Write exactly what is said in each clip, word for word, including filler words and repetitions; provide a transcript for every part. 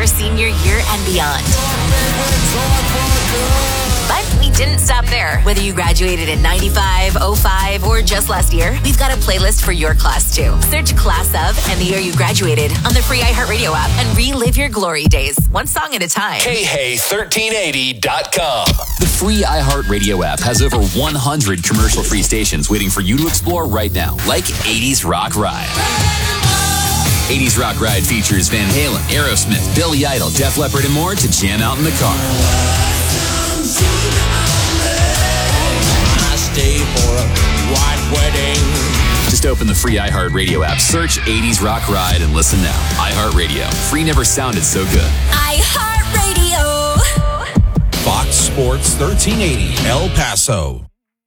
senior year and beyond. But we didn't stop there. Whether you graduated in ninety-five, oh five, or just last year, we've got a playlist for your class too. Search Class of and the year you graduated on the free iHeartRadio app and relive your glory days, one song at a time. K Hey thirteen eighty dot com. The free iHeartRadio app has over one hundred commercial-free stations waiting for you to explore right now, like eighties Rock Ride. eighties Rock Ride features Van Halen, Aerosmith, Billy Idol, Def Leppard, and more to jam out in the car. I stay for a white wedding. Just open the free iHeartRadio app, search eighties Rock Ride, and listen now. iHeartRadio. Free never sounded so good. iHeartRadio. Fox Sports thirteen eighty, El Paso.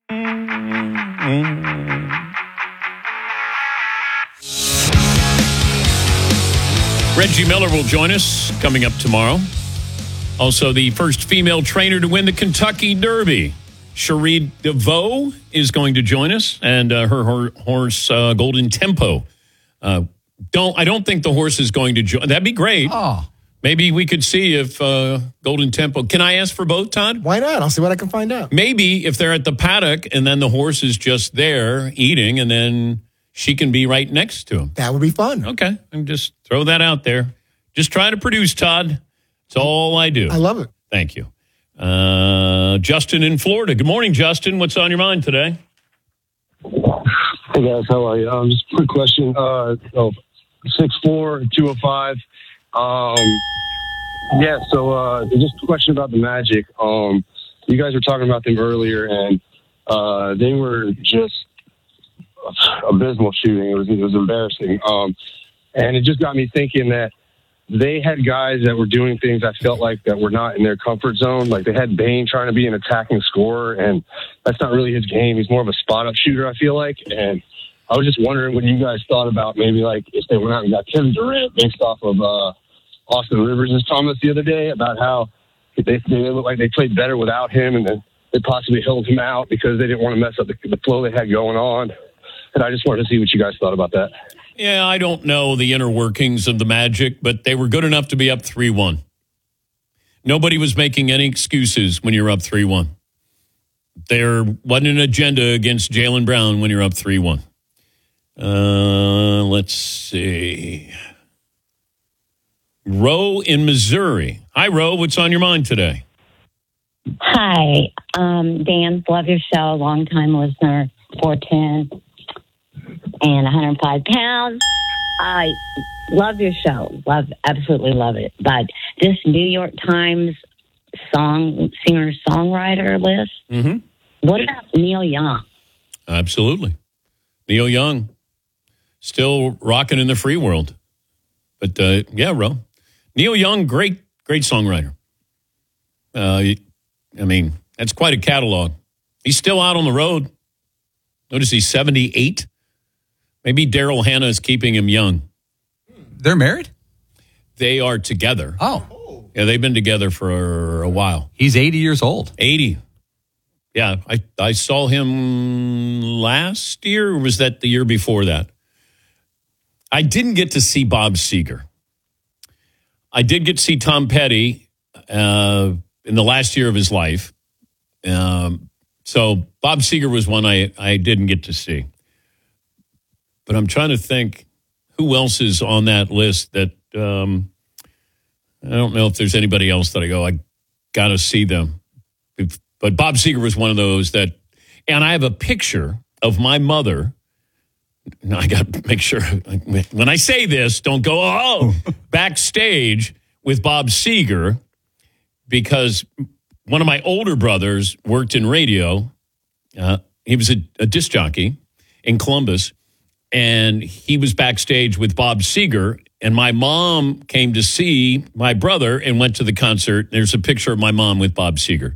Reggie Miller will join us coming up tomorrow. Also, the first female trainer to win the Kentucky Derby, Cherie DeVoe, is going to join us, and uh, her, her horse, uh, Golden Tempo. Uh, don't I don't think the horse is going to join. That'd be great. Oh. Maybe we could see if uh, Golden Tempo. Can I ask for both, Todd? Why not? I'll see what I can find out. Maybe if they're at the paddock and then the horse is just there eating, and then she can be right next to him. That would be fun. Okay, I'm just throw that out there. Just try to produce, Todd. It's all I do. I love it. Thank you. Uh, Justin in Florida. Good morning, Justin. What's on your mind today? Hey, guys. How are you? Um, just a quick question. Uh, oh, six four, two oh five. Um, yeah, so uh, just a question about the Magic. Um, you guys were talking about them earlier, and uh, they were just abysmal shooting. It was, it was embarrassing. Um, and it just got me thinking that they had guys that were doing things I felt like that were not in their comfort zone. Like they had Bane trying to be an attacking scorer, and that's not really his game. He's more of a spot-up shooter, I feel like. And I was just wondering what you guys thought about maybe like if they went out and got Kevin Durant based off of uh, Austin Rivers' comments the other day about how they, they looked like they played better without him, and then they possibly held him out because they didn't want to mess up the, the flow they had going on. And I just wanted to see what you guys thought about that. Yeah, I don't know the inner workings of the Magic, but they were good enough to be up three one. Nobody was making any excuses when you're up three one. There wasn't an agenda against Jaylen Brown when you're up three one. Uh, let's see. Ro in Missouri. Hi, Ro. What's on your mind today? Hi, um, Dan. Love your show. Long-time listener, four ten and one hundred five pounds. I love your show. Love, absolutely love it. But this New York Times song singer-songwriter list, Mm-hmm. what about Neil Young? Absolutely. Neil Young, still rocking in the free world. But, uh, yeah, Ro. Neil Young, great, great songwriter. Uh, I mean, that's quite a catalog. He's still out on the road. Notice he's seventy-eight. Maybe Daryl Hannah is keeping him young. They're married? They are together. Oh. Yeah, they've been together for a while. He's eighty years old. eighty. Yeah, I, I saw him last year, or was that the year before that? I didn't get to see Bob Seger. I did get to see Tom Petty uh, in the last year of his life. Um, so Bob Seger was one I, I didn't get to see. But I'm trying to think who else is on that list that um, I don't know if there's anybody else that I go, I got to see them. But Bob Seger was one of those that, and I have a picture of my mother. Now I got to make sure when I say this, don't go, oh, backstage with Bob Seger, because one of my older brothers worked in radio. Uh, he was a, a disc jockey in Columbus, and he was backstage with Bob Seger. And my mom came to see my brother and went to the concert. There's a picture of my mom with Bob Seger.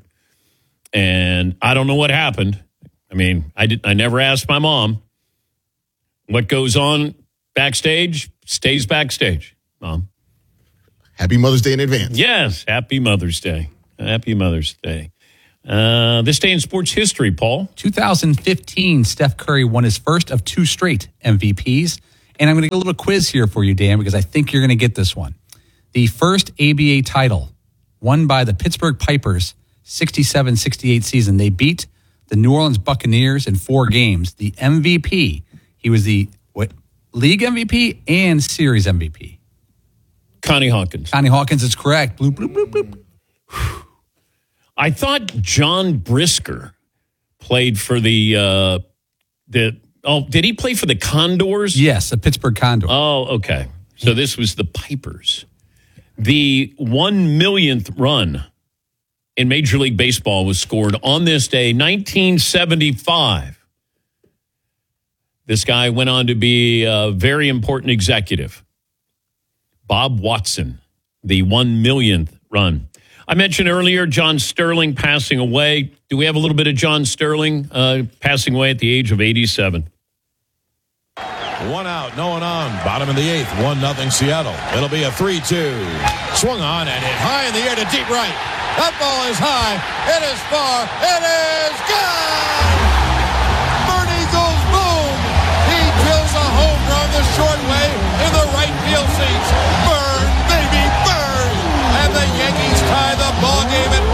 And I don't know what happened. I mean, I did, I never asked my mom. What goes on backstage stays backstage, Mom. Happy Mother's Day in advance. Yes, happy Mother's Day. Happy Mother's Day. Uh, this day in sports history, Paul. two thousand fifteen, Steph Curry won his first of two straight M V Ps. And I'm going to get a little quiz here for you, Dan, because I think you're going to get this one. The first A B A title won by the Pittsburgh Pipers, sixty-seven sixty-eight season. They beat the New Orleans Buccaneers in four games. The M V P, he was the what, league M V P and series M V P. Connie Hawkins. Connie Hawkins is correct. Bloop, bloop, bloop, bloop. I thought John Brisker played for the, uh, the, oh, did he play for the Condors? Yes, the Pittsburgh Condors. Oh, okay. So this was the Pipers. The one millionth run in Major League Baseball was scored on this day, nineteen seventy-five. This guy went on to be a very important executive. Bob Watson, the one millionth run. I mentioned earlier John Sterling passing away. Do we have a little bit of John Sterling uh, passing away at the age of eighty-seven? One out, no one on. Bottom of the eighth, one nothing Seattle. It'll be a three two. Swung on and hit high in the air to deep right. That ball is high. It is far. It is gone. Bernie goes boom. He drills a home run the short way in the right field seats. Burn, baby, burn. And the Yankees tie the ball game at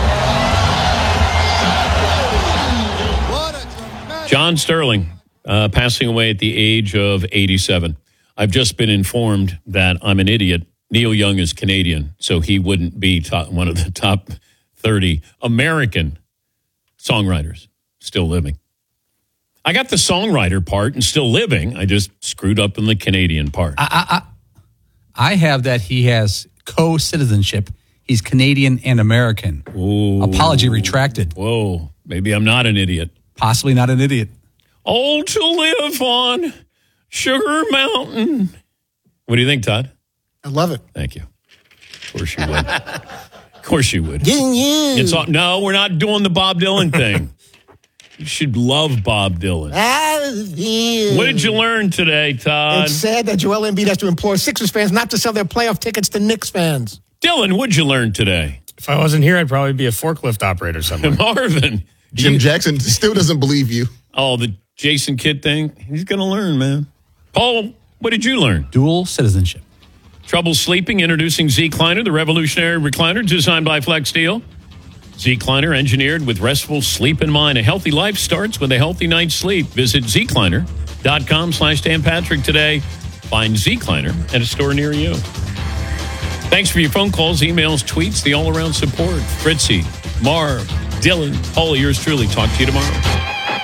one. What a dramatic... John Sterling. Uh, passing away at the age of eighty-seven. I've just been informed that I'm an idiot. Neil Young is Canadian, so he wouldn't be top, one of the top thirty American songwriters still living. I got the songwriter part and still living. I just screwed up in the Canadian part. I, I, I, I have that he has co-citizenship. He's Canadian and American. Ooh. Apology retracted. Whoa, maybe I'm not an idiot. Possibly not an idiot. Oh, to live on Sugar Mountain. What do you think, Todd? I love it. Thank you. Of course you would. Of course you would. Getting you. It's all, no, we're not doing the Bob Dylan thing. You should love Bob Dylan. What did you learn today, Todd? It's sad that Joel Embiid has to implore Sixers fans not to sell their playoff tickets to Knicks fans. Dylan, what'd you learn today? If I wasn't here, I'd probably be a forkllift operator somewhere. Marvin. Jim you, Jackson still doesn't believe you. Oh, the Jason Kidd thing? He's going to learn, man. Paul, what did you learn? Dual citizenship. Trouble sleeping? Introducing Z-Cliner, the revolutionary recliner designed by Flex Steel. Z-Cliner, engineered with restful sleep in mind. A healthy life starts with a healthy night's sleep. Visit zcliner.com slash Dan Patrick today. Find Z-Cliner at a store near you. Thanks for your phone calls, emails, tweets, the all-around support. Fritzy, Marv, Dylan, Paul, yours truly. Talk to you tomorrow.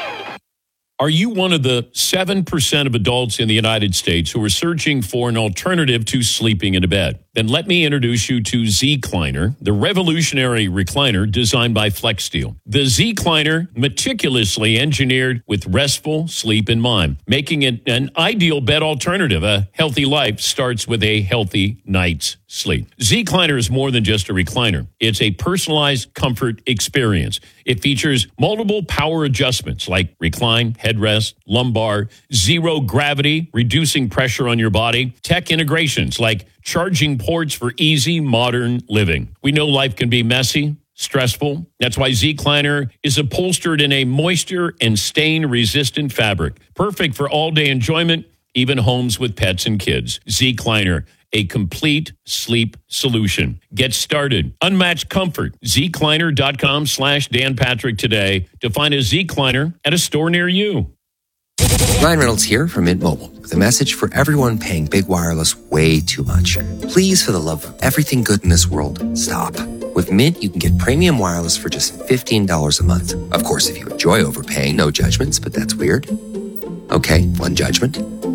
Are you one of the seven percent of adults in the United States who are searching for an alternative to sleeping in a bed? Then let me introduce you to Z-Cliner, the revolutionary recliner designed by Flex Steel. The Z-Cliner, meticulously engineered with restful sleep in mind, making it an ideal bed alternative. A healthy life starts with a healthy night's sleep. Z-Cliner is more than just a recliner. It's a personalized comfort experience. It features multiple power adjustments like recline, headrest, lumbar, zero gravity, reducing pressure on your body, tech integrations like charging ports for easy modern living. We know life can be messy, stressful. That's why Z-Cliner is upholstered in a moisture and stain-resistant fabric. Perfect for all-day enjoyment, even homes with pets and kids. Z-Cliner, a complete sleep solution. Get started. Unmatched comfort. zcliner.com slash Dan Patrick today to find a Z-Cliner at a store near you. Ryan Reynolds here from Mint Mobile with a message for everyone paying big wireless way too much. Please, for the love of everything good in this world, stop. With Mint, you can get premium wireless for just fifteen dollars a month. Of course, if you enjoy overpaying, no judgments, but that's weird. Okay, one judgment.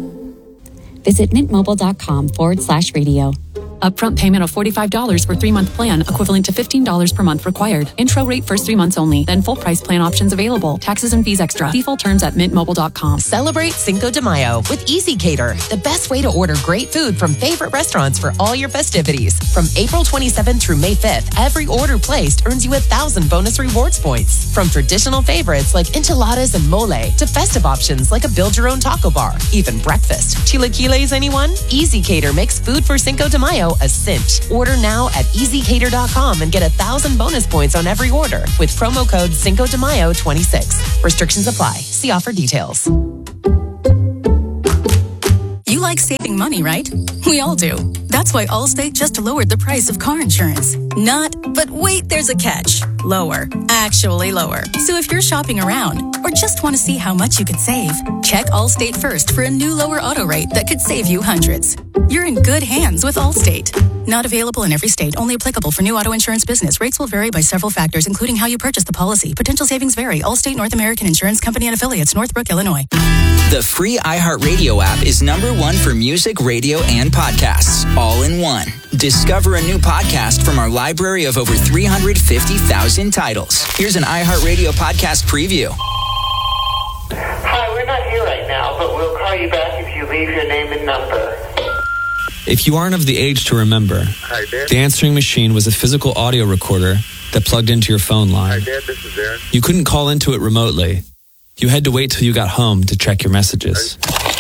Visit mintmobile.com forward slash radio. Upfront payment of forty-five dollars for three-month plan, equivalent to fifteen dollars per month required. Intro rate first three months only, then full price plan options available. Taxes and fees extra. See full terms at mint mobile dot com. Celebrate Cinco de Mayo with Easy Cater, the best way to order great food from favorite restaurants for all your festivities. From April twenty-seventh through May fifth, every order placed earns you a thousand bonus rewards points. From traditional favorites like enchiladas and mole to festive options like a build-your-own-taco bar, even breakfast. Chilaquiles, anyone? Easy Cater makes food for Cinco de Mayo a cinch. Order now at easy cater dot com and get a thousand bonus points on every order with promo code Cinco de Mayo twenty-six. Restrictions apply. See offer details. You like saving money, right? We all do. That's why Allstate just lowered the price of car insurance. Not, but wait, there's a catch. Lower. Actually lower. So if you're shopping around or just want to see how much you could save, check Allstate first for a new lower auto rate that could save you hundreds. You're in good hands with Allstate. Not available in every state. Only applicable for new auto insurance business. Rates will vary by several factors, including how you purchase the policy. Potential savings vary. Allstate North American Insurance Company and Affiliates, Northbrook, Illinois. The free iHeartRadio app is number one for music, radio, and podcasts, all in one. Discover a new podcast from our library of over three hundred fifty thousand titles. Here's an iHeartRadio podcast preview. Hi, we're not here right now, but we'll call you back if you leave your name and number. If you aren't of the age to remember, Hi, Dad. the answering machine was a physical audio recorder that plugged into your phone line. Hi, Dad. This is Aaron. You couldn't call into it remotely. You had to wait till you got home to check your messages.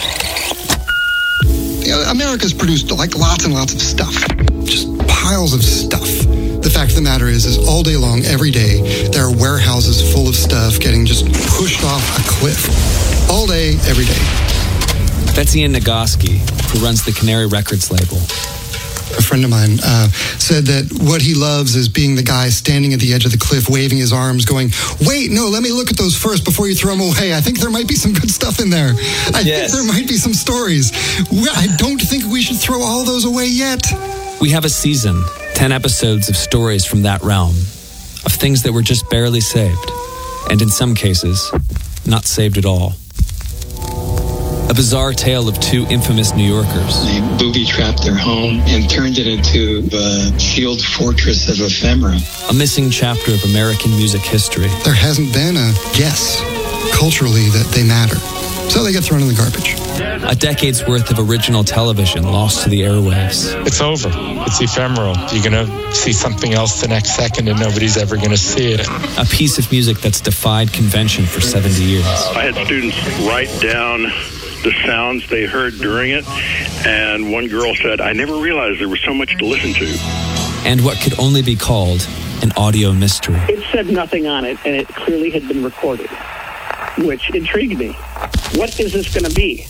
You know, America's produced like lots and lots of stuff. Just piles of stuff. The fact of the matter is, is all day long, every day, there are warehouses full of stuff getting just pushed off a cliff. All day, every day. That's Ian Nagoski, who runs the Canary Records label. A friend of mine uh, said that what he loves is being the guy standing at the edge of the cliff, waving his arms, going, wait, no, let me look at those first before you throw them away. I think there might be some good stuff in there. I Yes. think there might be some stories. I don't think we should throw all those away yet. We have a season, ten episodes of stories from that realm, of things that were just barely saved, and in some cases, not saved at all. A bizarre tale of two infamous New Yorkers. They booby-trapped their home and turned it into the sealed fortress of ephemera. A missing chapter of American music history. There hasn't been a guess culturally that they matter. So they get thrown in the garbage. A decade's worth of original television lost to the airwaves. It's over. It's ephemeral. You're going to see something else the next second and nobody's ever going to see it. A piece of music that's defied convention for seventy years. I had students write down the sounds they heard during it, and one girl said, I never realized there was so much to listen to. And what could only be called an audio mystery. It said nothing on it, and it clearly had been recorded, which intrigued me. What is this going to be?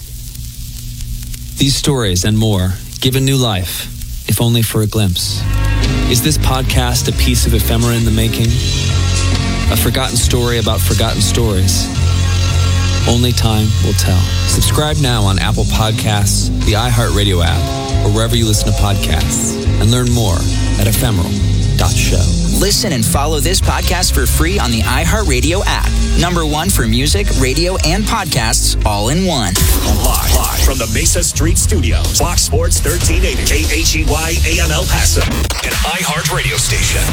These stories and more given new life, if only for a glimpse. Is this podcast a piece of ephemera in the making? A forgotten story about forgotten stories? Only time will tell. Subscribe now on Apple Podcasts, the iHeartRadio app, or wherever you listen to podcasts, and learn more at ephemeral dot show. Listen and follow this podcast for free on the iHeartRadio app. Number one for music, radio, and podcasts, all in one. Live, live from the Mesa Street Studios. Fox Sports thirteen eighty, K H E Y A M El Paso, an iHeart radio station.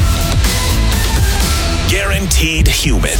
Guaranteed human.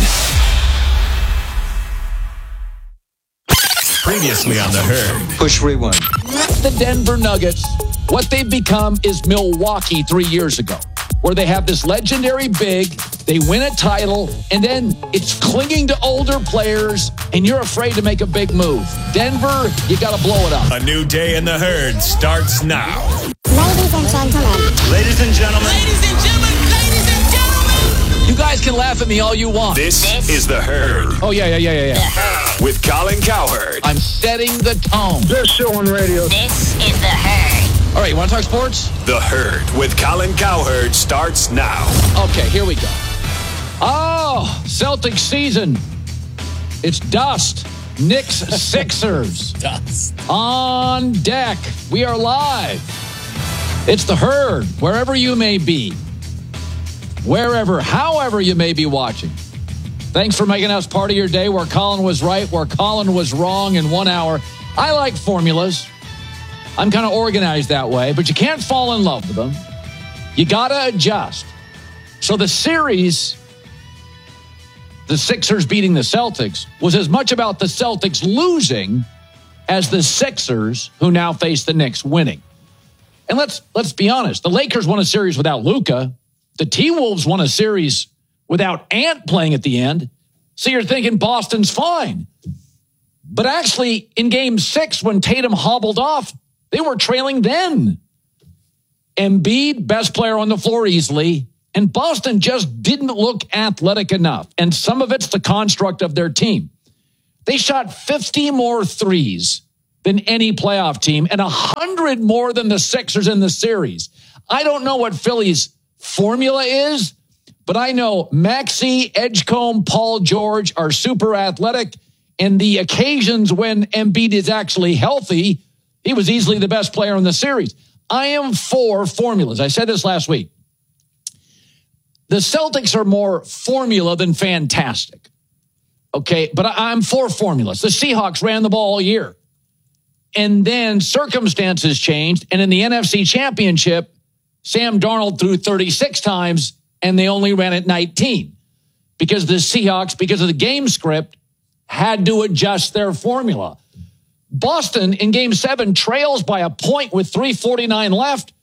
Previously on the Herd. Push rewind. The Denver Nuggets, what they've become is Milwaukee three years ago, where they have this legendary big, they win a title, and then it's clinging to older players, and you're afraid to make a big move. Denver, you got to blow it up. A new day in the Herd starts now. Ladies and gentlemen. Ladies and gentlemen. Ladies and gentlemen. Ladies and gentlemen. You guys can laugh at me all you want. This is the Herd. Oh, yeah, yeah, yeah, yeah, yeah. With Colin Cowherd. I'm setting the tone. This show on radio. This is the Herd. All right, you want to talk sports? The Herd with Colin Cowherd starts now. Okay, here we go. Oh, Celtics season. It's dust. Knicks Sixers. Dust. On deck. We are live. It's the Herd, wherever you may be. Wherever, however you may be watching. Thanks for making us part of your day where Colin was right, where Colin was wrong in one hour. I like formulas. I'm kind of organized that way, but you can't fall in love with them. You got to adjust. So the series, the Sixers beating the Celtics, was as much about the Celtics losing as the Sixers, who now face the Knicks, winning. And let's let's be honest, the Lakers won a series without Luka. The T-Wolves won a series without Ant playing at the end. So you're thinking Boston's fine. But actually, in game six, when Tatum hobbled off, they were trailing then. Embiid, best player on the floor easily, and Boston just didn't look athletic enough. And some of it's the construct of their team. They shot fifty more threes than any playoff team and one hundred more than the Sixers in the series. I don't know what Philly's formula is, but I know Maxey, Edgecombe, Paul George are super athletic, and the occasions when Embiid is actually healthy, he was easily the best player in the series. I am for formulas. I said this last week. The Celtics are more formula than fantastic. Okay, but I'm for formulas. The Seahawks ran the ball all year. And then circumstances changed. And in the N F C Championship, Sam Darnold threw thirty-six times and they only ran it nineteen. Because the Seahawks, because of the game script, had to adjust their formula. Boston in game seven trails by a point with three forty-nine left.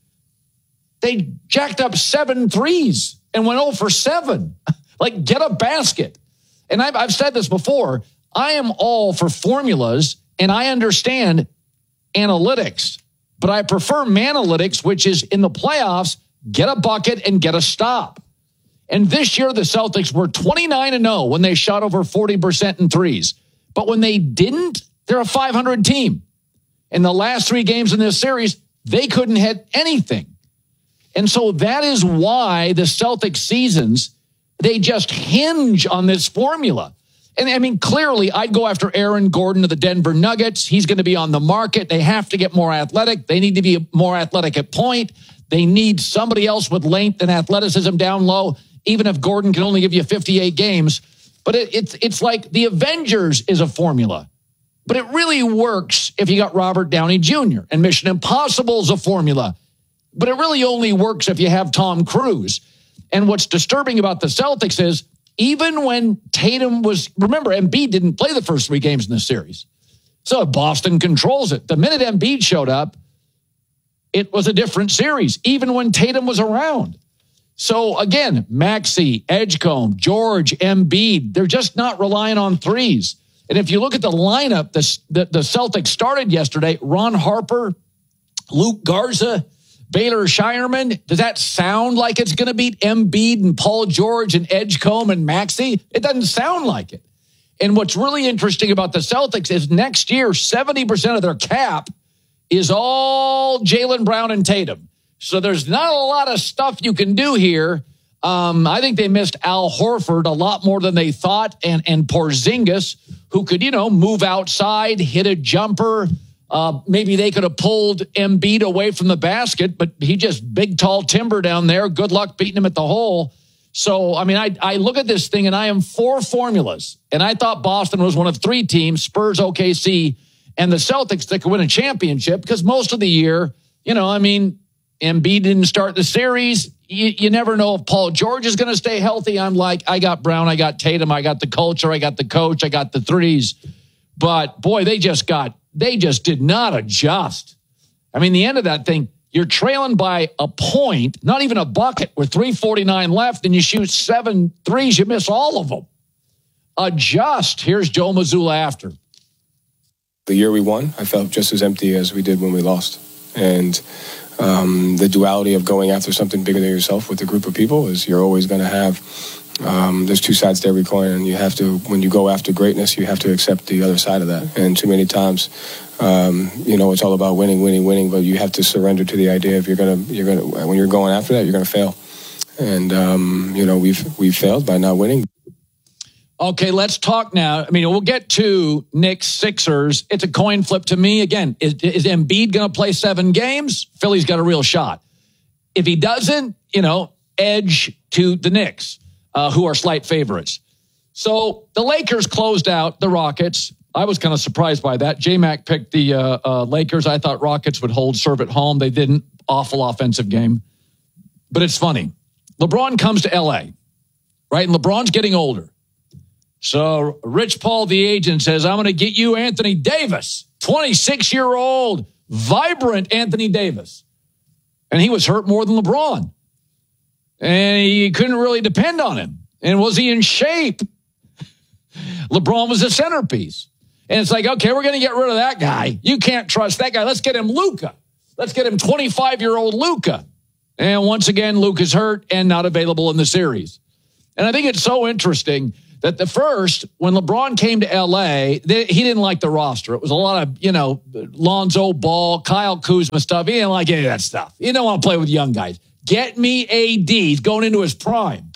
They jacked up seven threes and went oh for seven. Like, get a basket. And I've, I've said this before. I am all for formulas, and I understand analytics, but I prefer Manalytics, which is in the playoffs, get a bucket and get a stop. And this year, the Celtics were twenty-nine and oh when they shot over forty percent in threes. But when they didn't, they're a five hundred team. In the last three games in this series, they couldn't hit anything. And so that is why the Celtics seasons, they just hinge on this formula. And I mean, clearly, I'd go after Aaron Gordon of the Denver Nuggets. He's going to be on the market. They have to get more athletic. They need to be more athletic at point. They need somebody else with length and athleticism down low, even if Gordon can only give you fifty-eight games. But it, it's it's like the Avengers is a formula. But it really works if you got Robert Downey Junior And Mission Impossible is a formula. But it really only works if you have Tom Cruise. And what's disturbing about the Celtics is even when Tatum was, remember, Embiid didn't play the first three games in this series. So Boston controls it. The minute Embiid showed up, it was a different series, even when Tatum was around. So again, Maxey, Edgecombe, George, Embiid, they're just not relying on threes. And if you look at the lineup, the, the, the Celtics started yesterday, Ron Harper, Luke Garza, Baylor Shireman. Does that sound like it's going to beat Embiid and Paul George and Edgecombe and Maxey? It doesn't sound like it. And what's really interesting about the Celtics is next year, seventy percent of their cap is all Jaylen Brown and Tatum. So there's not a lot of stuff you can do here. Um, I think they missed Al Horford a lot more than they thought, and, and Porzingis, who could, you know, move outside, hit a jumper. Uh, maybe they could have pulled Embiid away from the basket, but he just big, tall timber down there. Good luck beating him at the hole. So, I mean, I, I look at this thing, and I am for formulas. And I thought Boston was one of three teams, Spurs, O K C, and the Celtics, that could win a championship, because most of the year, you know, I mean, Embiid didn't start the series. You, you never know if Paul George is going to stay healthy. I'm like, I got Brown, I got Tatum, I got the culture, I got the coach, I got the threes. But, boy, they just got, they just did not adjust. I mean, the end of that thing, you're trailing by a point, not even a bucket, with three forty-nine left, and you shoot seven threes, you miss all of them. Adjust. Here's Joe Mazzulla after. The year we won, I felt just as empty as we did when we lost. And um, the duality of going after something bigger than yourself with a group of people is you're always going to have, um, there's two sides to every coin, and you have to, when you go after greatness, you have to accept the other side of that. And too many times, um, you know, it's all about winning, winning, winning, but you have to surrender to the idea if you're going to, you're going to, when you're going after that, you're going to fail. And, um, you know, we've, we've failed by not winning. Okay, let's talk now. I mean, we'll get to Knicks Sixers. It's a coin flip to me. Again, is, is Embiid going to play seven games? Philly's got a real shot. If he doesn't, you know, edge to the Knicks, uh, who are slight favorites. So the Lakers closed out the Rockets. I was kind of surprised by that. J-Mac picked the uh, uh, Lakers. I thought Rockets would hold serve at home. They didn't. Awful offensive game. But it's funny. LeBron comes to L A, right? And LeBron's getting older. So Rich Paul, the agent, says, I'm going to get you Anthony Davis, twenty-six-year-old, vibrant Anthony Davis. And he was hurt more than LeBron. And he couldn't really depend on him. And was he in shape? LeBron was the centerpiece. And it's like, okay, we're going to get rid of that guy. You can't trust that guy. Let's get him Luka. Let's get him twenty-five-year-old Luka. And once again, Luka's hurt and not available in the series. And I think it's so interesting that the first, when LeBron came to L A, they, he didn't like the roster. It was a lot of, you know, Lonzo Ball, Kyle Kuzma stuff. He didn't like any of that stuff. He didn't want to play with young guys. Get me A D. He's going into his prime.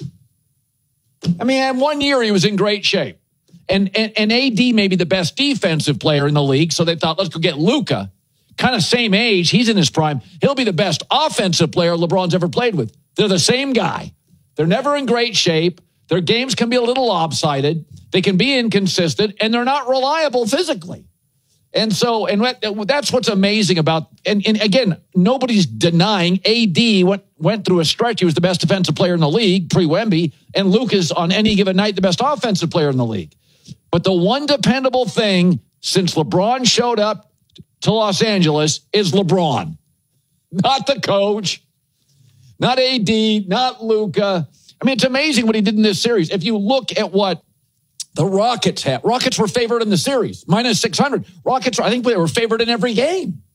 I mean, in one year, he was in great shape. And, and, and A D may be the best defensive player in the league, so they thought, let's go get Luka. Kind of same age. He's in his prime. He'll be the best offensive player LeBron's ever played with. They're the same guy. They're never in great shape. Their games can be a little lopsided. They can be inconsistent, and they're not reliable physically. And so, and that's what's amazing about, and, and again, nobody's denying A D went, went through a stretch. He was the best defensive player in the league, pre-Wemby, and Luke is on any given night the best offensive player in the league. But the one dependable thing since LeBron showed up to Los Angeles is LeBron, not the coach, not A D, not Luka. I mean, it's amazing what he did in this series. If you look at what the Rockets had, Rockets were favored in the series, minus six hundred. Rockets, I think they were favored in every game.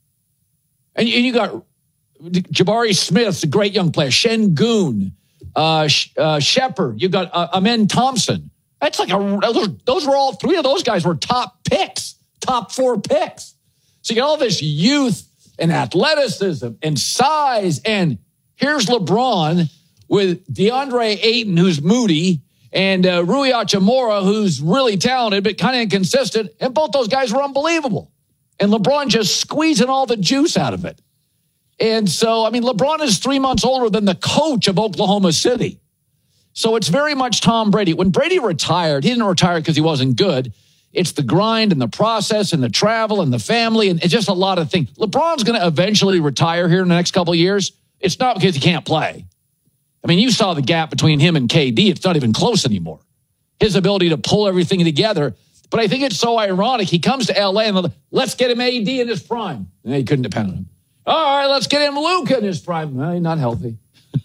And you got Jabari Smith, a great young player, Şengün, uh, uh, Shepard. You got uh, Amen Thompson. That's like a, those were all three of those guys were top picks, top four picks. So you got all this youth and athleticism and size. And here's LeBron with DeAndre Ayton, who's moody, and uh, Rui Hachimura, who's really talented but kind of inconsistent. And both those guys were unbelievable. And LeBron just squeezing all the juice out of it. And so, I mean, LeBron is three months older than the coach of Oklahoma City. So it's very much Tom Brady. When Brady retired, he didn't retire because he wasn't good. It's the grind and the process and the travel and the family and it's just a lot of things. LeBron's going to eventually retire here in the next couple of years. It's not because he can't play. I mean, you saw the gap between him and K D. It's not even close anymore. His ability to pull everything together. But I think it's so ironic. He comes to L A and let's get him A D in his prime. And he couldn't depend on him. All right, let's get him Luka in his prime. Well, he's not healthy.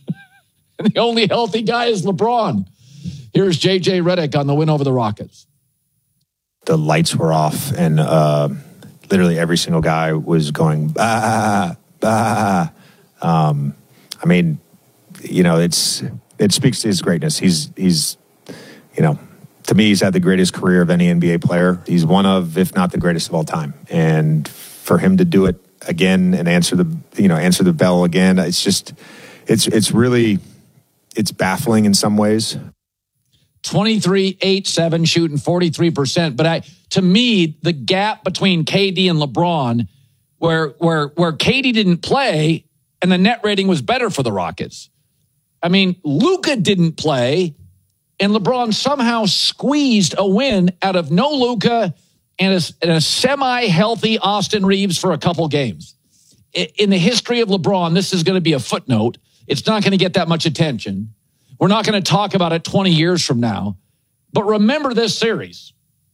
And the only healthy guy is LeBron. Here's J J Redick on the win over the Rockets. The lights were off, and uh, literally every single guy was going, bah, bah. Um, I mean, you know, it's it speaks to his greatness. He's, he's, you know, to me, he's had the greatest career of any N B A player. He's one of, if not the greatest of all time. And for him to do it again and answer the, you know, answer the bell again, it's just, it's it's really, it's baffling in some ways. twenty-three, eight, seven, shooting forty-three percent. But I, to me, the gap between K D and LeBron, where where where K D didn't play and the net rating was better for the Rockets. I mean, Luka didn't play, and LeBron somehow squeezed a win out of no Luka and a, and a semi-healthy Austin Reeves for a couple games. In the history of LeBron, this is going to be a footnote. It's not going to get that much attention. We're not going to talk about it twenty years from now. But remember this series.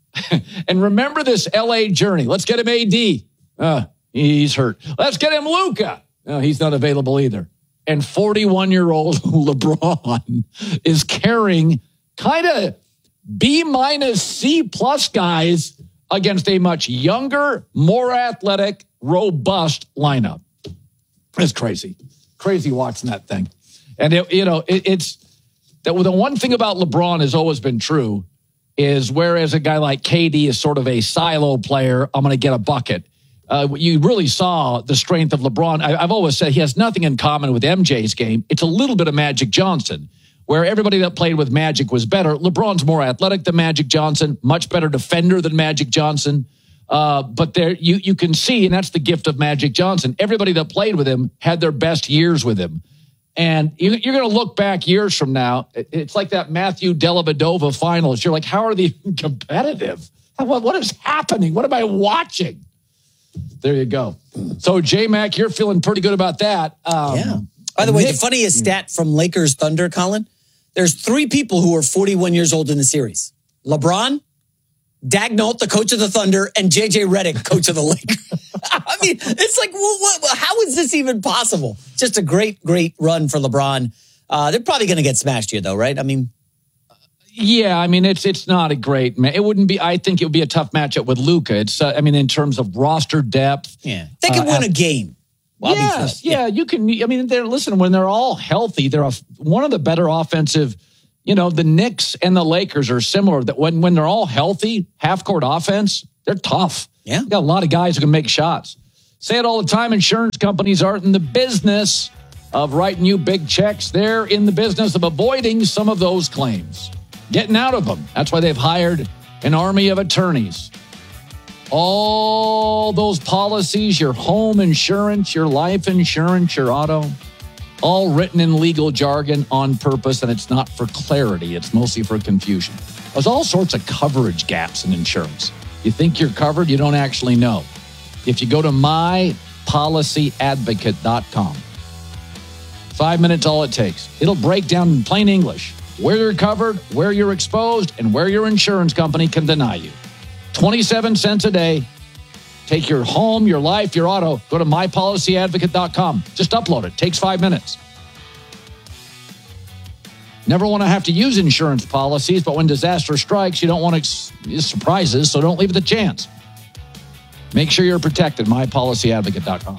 And remember this L A journey. Let's get him A D. Uh, he's hurt. Let's get him Luka. No, he's not available either. And forty-one-year-old LeBron is carrying kind of B minus C plus guys against a much younger, more athletic, robust lineup. It's crazy. Crazy watching that thing. And, it, you know, it, it's that the one thing about LeBron has always been true is whereas a guy like K D is sort of a silo player, I'm going to get a bucket. Uh, you really saw the strength of LeBron. I, I've always said he has nothing in common with M J's game. It's a little bit of Magic Johnson, where everybody that played with Magic was better. LeBron's more athletic than Magic Johnson, much better defender than Magic Johnson. Uh, but there, you you can see, and that's the gift of Magic Johnson. Everybody that played with him had their best years with him. And you, you're going to look back years from now. It's like that Matthew Dellavedova finals. You're like, how are they competitive? What, what is happening? What am I watching? There you go. So, J-Mac, you're feeling pretty good about that. Um, yeah. By the way, Nick, the funniest stat from Lakers Thunder, Colin, there's three people who are forty-one years old in the series. LeBron, Dagnall, the coach of the Thunder, and J J Redick, coach of the Lakers. I mean, it's like, well, what, how is this even possible? Just a great, great run for LeBron. Uh, they're probably going to get smashed here, though, right? I mean, yeah, I mean, it's it's not a great match. It wouldn't be. I think it would be a tough matchup with Luka. It's, uh, I mean, in terms of roster depth, yeah, they can uh, win a game. Well, yes, yeah, yeah, you can. I mean, they're listen when they're all healthy. They're a, one of the better offensive You know, the Knicks and the Lakers are similar. That when, when they're all healthy, half-court offense, they're tough. Yeah. You got a lot of guys who can make shots. Say it all the time, insurance companies aren't in the business of writing you big checks. They're in the business of avoiding some of those claims, getting out of them. That's why they've hired an army of attorneys. All those policies, your home insurance, your life insurance, your auto, all written in legal jargon on purpose, and it's not for clarity. It's mostly for confusion. There's all sorts of coverage gaps in insurance. You think you're covered, you don't actually know. If you go to my policy advocate dot com, five minutes all it takes. It'll break down in plain English where you're covered, where you're exposed, and where your insurance company can deny you. twenty-seven cents a day. Take your home, your life, your auto. Go to my policy advocate dot com. Just upload it. Takes five minutes. Never want to have to use insurance policies, but when disaster strikes, you don't want to surprises, so don't leave it to chance. Make sure you're protected. my policy advocate dot com.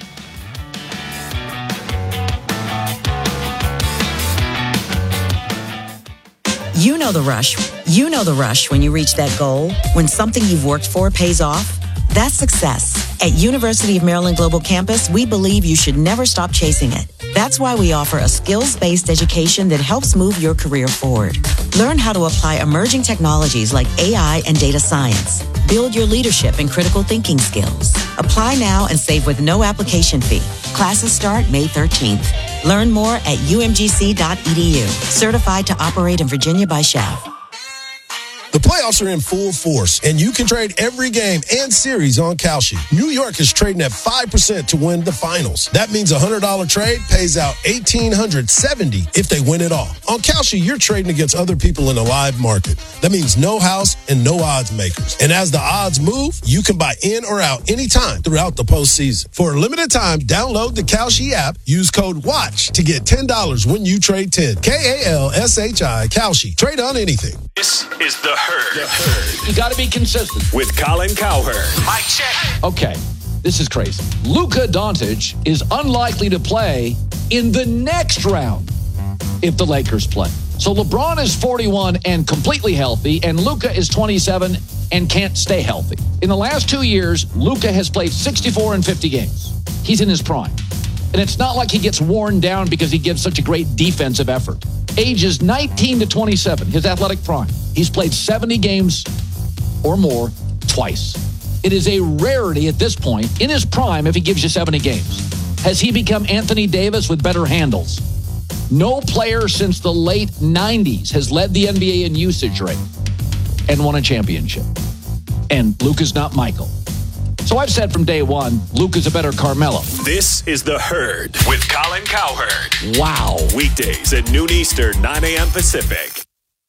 You know the rush. You know the rush when you reach that goal, when something you've worked for pays off. That's success. At University of Maryland Global Campus, we believe you should never stop chasing it. That's why we offer a skills-based education that helps move your career forward. Learn how to apply emerging technologies like A I and data science. Build your leadership and critical thinking skills. Apply now and save with no application fee. Classes start May thirteenth. Learn more at u m g c dot e d u. Certified to operate in Virginia by S H A V. The playoffs are in full force, and you can trade every game and series on Kalshi. New York is trading at five percent to win the finals. That means a one hundred dollars trade pays out one thousand eight hundred seventy dollars if they win it all. On Kalshi, you're trading against other people in a live market. That means no house and no odds makers. And as the odds move, you can buy in or out anytime throughout the postseason. For a limited time, download the Kalshi app, use code WATCH to get ten dollars when you trade ten. K A L S H I, Kalshi. Trade on anything. This is The Herd. The Herd. You got to be consistent. With Colin Cowherd. Mike check. Okay, this is crazy. Luka Doncic is unlikely to play in the next round if the Lakers play. So LeBron is forty-one and completely healthy, and Luka is twenty-seven and can't stay healthy. In the last two years, Luka has played sixty-four and fifty games. He's in his prime. And it's not like he gets worn down because he gives such a great defensive effort. Ages nineteen to twenty-seven, his athletic prime. He's played seventy games or more twice. It is a rarity at this point in his prime if he gives you seventy games. Has he become Anthony Davis with better handles? No player since the late nineties has led the N B A in usage rate and won a championship. And Luka's not Michael. So I've said from day one, Luka's a better Carmelo. This is The Herd with Colin Cowherd. Wow. Weekdays at noon Eastern, nine a.m. Pacific.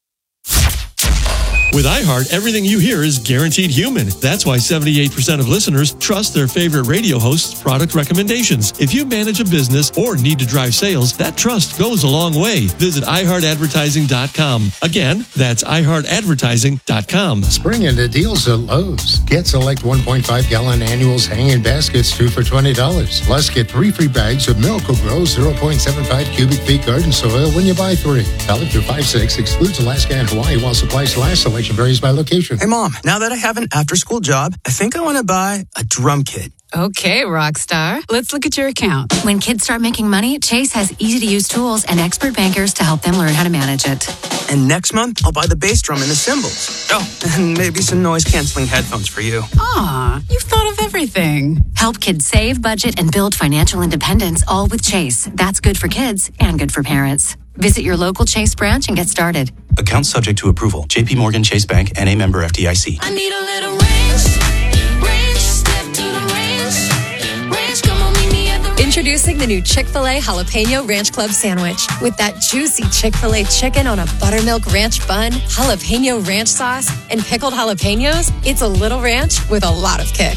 With iHeart, everything you hear is guaranteed human. That's why seventy-eight percent of listeners trust their favorite radio host's product recommendations. If you manage a business or need to drive sales, that trust goes a long way. Visit i heart advertising dot com. Again, that's i heart advertising dot com. Spring into deals at Lowe's. Get select one point five gallon annuals hanging baskets, two for twenty dollars. Plus, get three free bags of Miracle-Gro zero point seven five cubic feet garden soil when you buy three. Valid through five six. Excludes Alaska and Hawaii while supplies last. Selection varies by location. Hey, Mom, now that I have an after-school job, I think I want to buy a drum kit. Okay, Rockstar. Let's look at your account. When kids start making money, Chase has easy-to-use tools and expert bankers to help them learn how to manage it. And next month, I'll buy the bass drum and the cymbals. Oh, and maybe some noise-canceling headphones for you. Aw, you've thought of everything. Help kids save, budget, and build financial independence, all with Chase. That's good for kids and good for parents. Visit your local Chase branch and get started. Account subject to approval. J P Morgan Chase Bank and a member F D I C. I need a little ranch, ranch, step to the ranch, ranch, come on, meet me at the ranch. Introducing the new Chick-fil-A Jalapeno Ranch Club Sandwich. With that juicy Chick-fil-A chicken on a buttermilk ranch bun, jalapeno ranch sauce, and pickled jalapenos, it's a little ranch with a lot of kick.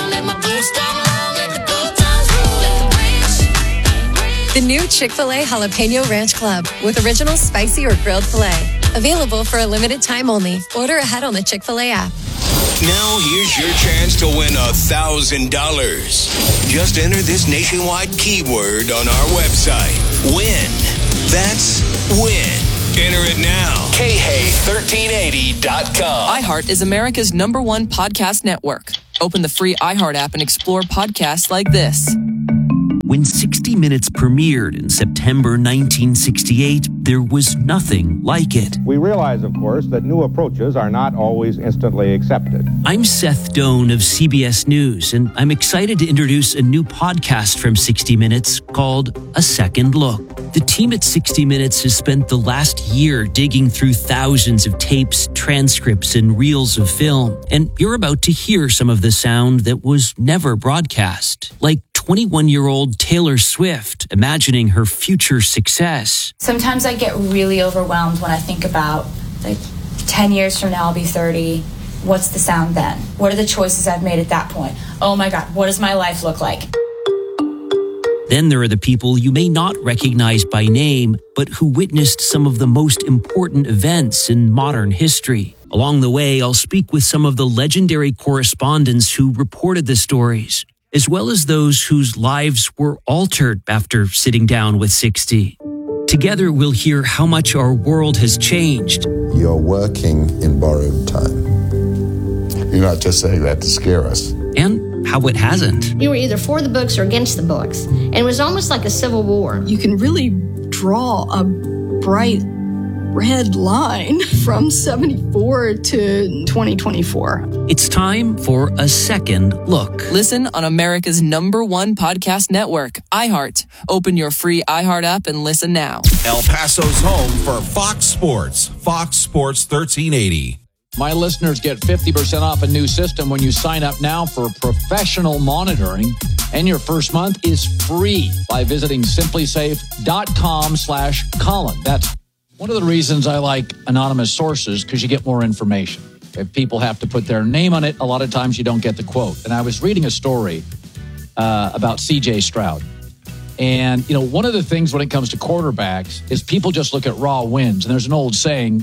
The new Chick-fil-A Jalapeno Ranch Club with original spicy or grilled filet. Available for a limited time only. Order ahead on the Chick-fil-A app. Now here's your chance to win one thousand dollars. Just enter this nationwide keyword on our website. Win. That's win. Enter it now. K Hay thirteen eighty dot com. iHeart is America's number one podcast network. Open the free iHeart app and explore podcasts like this. When sixty minutes premiered in September nineteen sixty-eight, there was nothing like it. We realize, of course, that new approaches are not always instantly accepted. I'm Seth Doan of C B S News, and I'm excited to introduce a new podcast from sixty minutes called A Second Look. The team at sixty minutes has spent the last year digging through thousands of tapes, transcripts, and reels of film, and you're about to hear some of the sound that was never broadcast, like twenty-one-year-old Taylor Swift imagining her future success. Sometimes I get really overwhelmed when I think about, like, ten years from now I'll be thirty. What's the sound then? What are the choices I've made at that point? Oh my God, what does my life look like? Then there are the people you may not recognize by name, but who witnessed some of the most important events in modern history. Along the way, I'll speak with some of the legendary correspondents who reported the stories, as well as those whose lives were altered after sitting down with sixty. Together, we'll hear how much our world has changed. You're working in borrowed time. You're not just saying that to scare us. And how it hasn't. You were either for the books or against the books. And it was almost like a civil war. You can really draw a bright red line from seventy-four to twenty twenty-four. It's time for A Second Look. Listen on America's number one podcast network, iHeart. Open your free iHeart app and listen now. El Paso's home for Fox Sports. Fox Sports thirteen eighty. My listeners get fifty percent off a new system when you sign up now for professional monitoring, and your first month is free by visiting simplysafe.com slash Colin. That's one of the reasons I like anonymous sources, because you get more information. If people have to put their name on it, a lot of times you don't get the quote. And I was reading a story uh, about C J Stroud. And, you know, one of the things when it comes to quarterbacks is people just look at raw wins. And there's an old saying,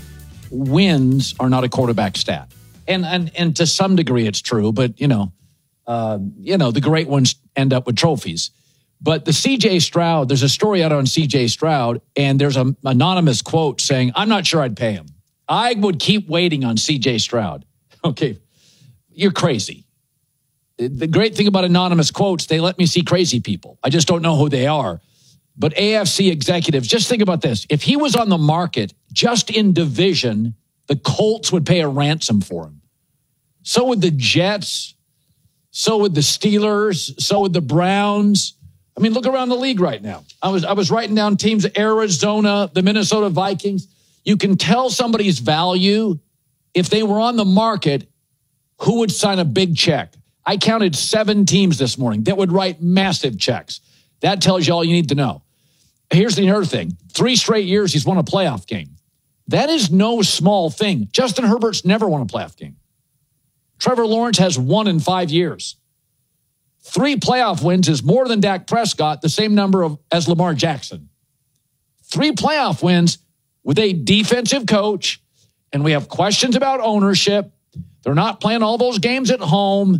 wins are not a quarterback stat. And and and to some degree it's true, but, you know, uh, you know, the great ones end up with trophies. But the C J Stroud, there's a story out on C J Stroud, and there's an anonymous quote saying, I'm not sure I'd pay him. I would keep waiting on C J Stroud. Okay, you're crazy. The great thing about anonymous quotes, they let me see crazy people. I just don't know who they are. But A F C executives, just think about this. If he was on the market just in division, the Colts would pay a ransom for him. So would the Jets. So would the Steelers. So would the Browns. I mean, look around the league right now. I was I was writing down teams, Arizona, the Minnesota Vikings. You can tell somebody's value if they were on the market, who would sign a big check. I counted seven teams this morning that would write massive checks. That tells you all you need to know. Here's the other thing. Three straight years he's won a playoff game. That is no small thing. Justin Herbert's never won a playoff game. Trevor Lawrence has one in five years. Three playoff wins is more than Dak Prescott, the same number of as Lamar Jackson. Three playoff wins with a defensive coach, and we have questions about ownership. They're not playing all those games at home.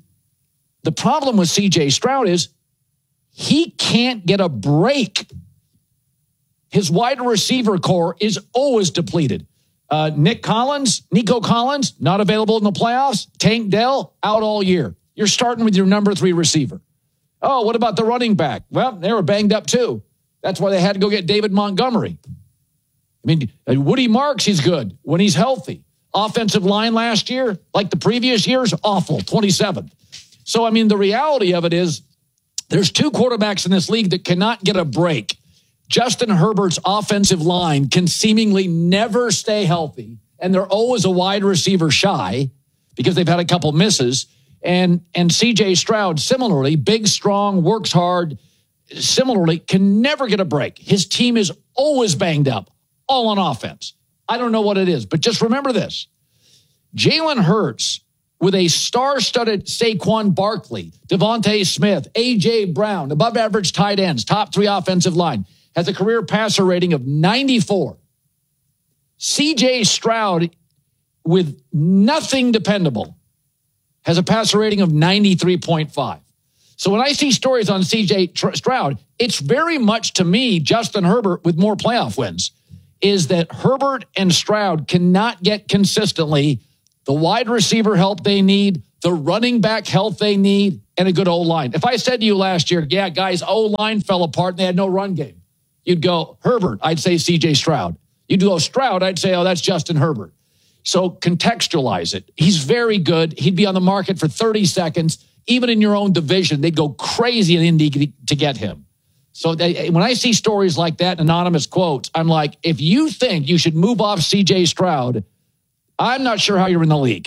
The problem with C J Stroud is he can't get a break. His wide receiver core is always depleted. Uh, Nick Collins, Nico Collins, not available in the playoffs. Tank Dell, out all year. You're starting with your number three receiver. Oh, what about the running back? Well, they were banged up too. That's why they had to go get David Montgomery. I mean, Woody Marks, he's good when he's healthy. Offensive line last year, like the previous years, awful, twenty-seventh. So, I mean, the reality of it is there's two quarterbacks in this league that cannot get a break. Justin Herbert's offensive line can seemingly never stay healthy, and they're always a wide receiver shy because they've had a couple misses. And, and C J Stroud, similarly, big, strong, works hard, similarly, can never get a break. His team is always banged up, all on offense. I don't know what it is, but just remember this. Jalen Hurts, with a star-studded Saquon Barkley, Devontae Smith, A J Brown, above-average tight ends, top three offensive line, has a career passer rating of ninety-four. C J Stroud, with nothing dependable, has a passer rating of ninety-three point five. So when I see stories on C J Stroud, it's very much, to me, Justin Herbert with more playoff wins. is that Herbert and Stroud cannot get consistently the wide receiver help they need, the running back help they need, and a good O-line. If I said to you last year, yeah, guys, O-line fell apart and they had no run game, you'd go, Herbert, I'd say C J Stroud. You'd go, Stroud, I'd say, oh, that's Justin Herbert. So contextualize it. He's very good. He'd be on the market for thirty seconds. Even in your own division, they'd go crazy in Indy to get him. So they, when I see stories like that, anonymous quotes, I'm like, if you think you should move off C J Stroud, I'm not sure how you're in the league.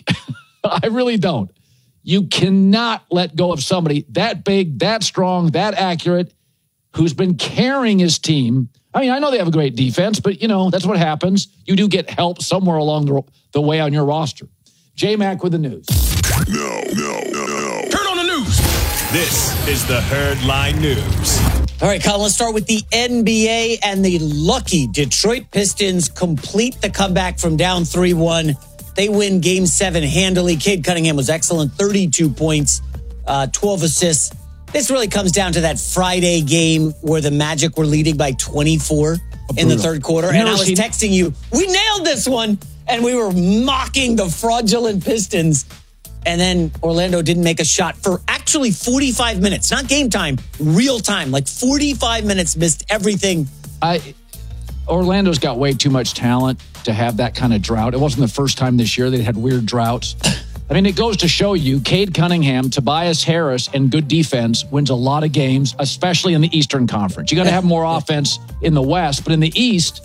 I really don't. You cannot let go of somebody that big, that strong, that accurate, who's been carrying his team. I mean, I know they have a great defense, but, you know, that's what happens. You do get help somewhere along the, the way on your roster. J-Mac with the news. No, no, no, no. Turn on the news. This is the Herd Line News. All right, Colin, let's start with the N B A and the lucky Detroit Pistons complete the comeback from down three one. They win game seven handily. Cade Cunningham was excellent, thirty-two points, uh, twelve assists. This really comes down to that Friday game where the Magic were leading by twenty-four in the third quarter. And I was texting you, we nailed this one. And we were mocking the fraudulent Pistons. And then Orlando didn't make a shot for actually forty-five minutes. Not game time, real time. Like forty-five minutes, missed everything. I Orlando's got way too much talent to have that kind of drought. It wasn't the first time this year they had weird droughts. I mean, it goes to show you, Cade Cunningham, Tobias Harris, and good defense wins a lot of games, especially in the Eastern Conference. You got to have more offense in the West, but in the East,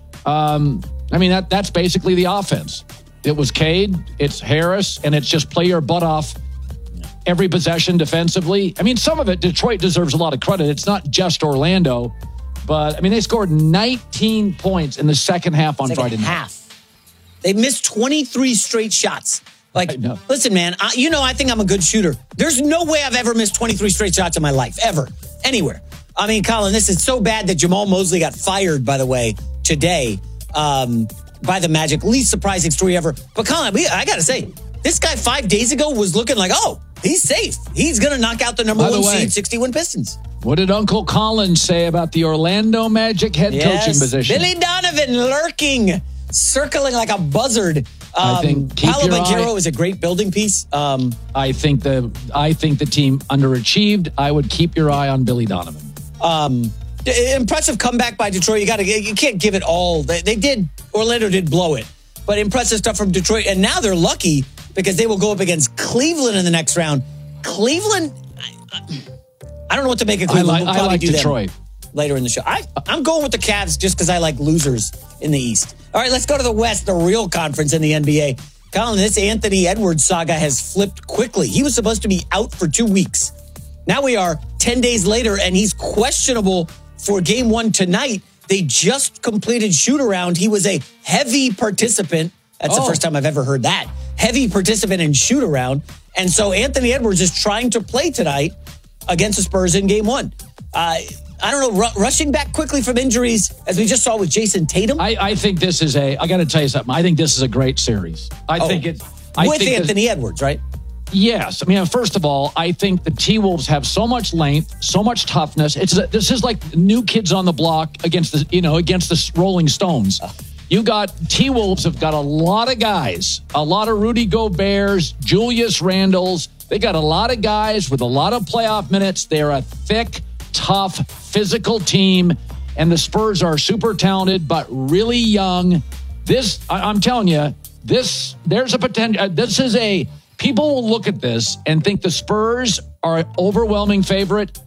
um, I mean, that that's basically the offense. It was Cade, it's Harris, and it's just play your butt off every possession defensively. I mean, some of it, Detroit deserves a lot of credit. It's not just Orlando, but, I mean, they scored nineteen points in the second half on It's like Friday a night. half. They missed twenty-three straight shots. Like, listen, man, I, you know I think I'm a good shooter. There's no way I've ever missed twenty-three straight shots in my life, ever, anywhere. I mean, Colin, this is so bad that Jamal Mosley got fired, by the way, today um, by the Magic. Least surprising story ever. But, Colin, we, I got to say, this guy five days ago was looking like, oh, he's safe. He's going to knock out the number By the one way, seed, sixty-one Pistons. What did Uncle Colin say about the Orlando Magic head Yes, coaching position? Billy Donovan lurking, circling like a buzzard. Um, I think keep Paolo your Banchero eye- is a great building piece. Um, I think the I think the team underachieved. I would keep your eye on Billy Donovan. Um, impressive comeback by Detroit. You got to you can't give it all. They, they did. Orlando did blow it, but impressive stuff from Detroit. And now they're lucky because they will go up against Cleveland in the next round. Cleveland. I, I don't know what to make of Cleveland. I like, We'll I probably like do them Detroit. later in the show. I, I'm going with the Cavs just because I like losers in the East. All right, let's go to the West, the real conference in the N B A. Colin, this Anthony Edwards saga has flipped quickly. He was supposed to be out for two weeks. Now we are ten days later, and he's questionable for game one tonight. They just completed shoot-around. He was a heavy participant. That's Oh. the first time I've ever heard that. Heavy participant in shoot-around. And so Anthony Edwards is trying to play tonight against the Spurs in game one. Uh, I don't know, ru- rushing back quickly from injuries, as we just saw with Jason Tatum. I, I think this is a. I got to tell you something. I think this is a great series. I Oh, think it. I with think this- Anthony Edwards, right? Yes. I mean, first of all, I think the T-Wolves have so much length, so much toughness. It's This is like new kids on the block against the, you know, against the Rolling Stones. You got T-Wolves have got a lot of guys, a lot of Rudy Gobert's, Julius Randles. They got a lot of guys with a lot of playoff minutes. They're a thick, tough, physical team. And the Spurs are super talented, but really young. This, I, I'm telling you, this, there's a potential. Uh, this is a, people will look at this and think the Spurs are an overwhelming favorite.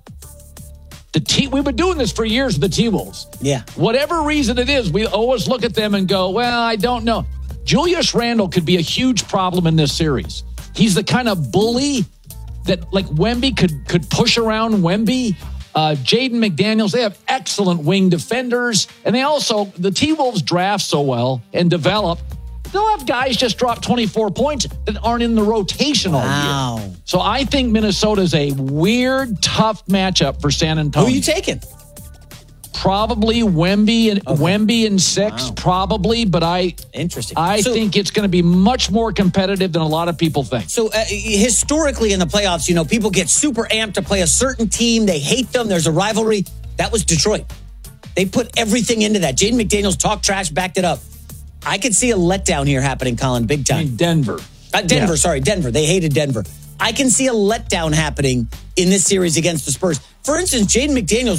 The T, we've been doing this for years with the T-Wolves. Yeah. Whatever reason it is, we always look at them and go, well, I don't know. Julius Randle could be a huge problem in this series. He's the kind of bully that, like, Wemby could could push around Wemby. Uh, Jaden McDaniels, they have excellent wing defenders. And they also, the T-Wolves draft so well and develop. They'll have guys just drop twenty-four points that aren't in the rotation all Wow. year. So I think Minnesota's a weird, tough matchup for San Antonio. Who are you taking? Probably Wemby and Okay. Wemby and six, Wow. probably. But I, Interesting. I So- think it's going to be much more competitive than a lot of people think. So uh, historically in the playoffs, you know, people get super amped to play a certain team. They hate them. There's a rivalry. That was Detroit. They put everything into that. Jaden McDaniels talked trash, backed it up. I could see a letdown here happening, Colin, big time. I mean, Denver. Uh, Denver, Yeah. sorry, Denver. They hated Denver. I can see a letdown happening in this series against the Spurs. For instance, Jaden McDaniels